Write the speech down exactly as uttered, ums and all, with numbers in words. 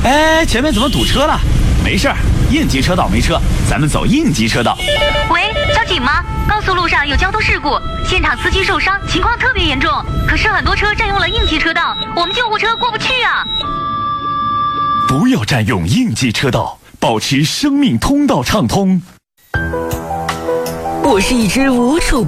哎，前面怎么堵车了？没事儿，应急车道没车，咱们走应急车道。 喂，交警吗？高速路上有交通事故，现场司机受伤，情况特别严重。可是很多车占用了应急车道，我们救护车过不去啊。 不要占用应急车道，保持生命通道畅通。 我是一只无处